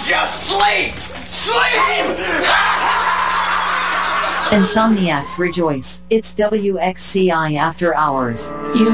just sleep! Sleep! Insomniacs rejoice. It's WXCI After Hours.